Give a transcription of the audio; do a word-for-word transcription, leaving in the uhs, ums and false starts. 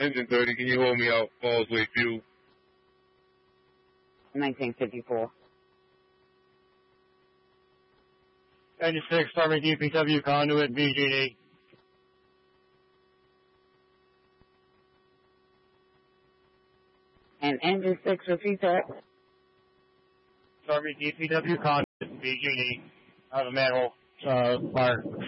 Engine thirty, can you hold me out Causeway Fuel? nineteen fifty-four. Engine six, Army D P W conduit, V G D. And engine six, repeat that. Army D P W conduit, V G D. I have a manhole, uh, fire.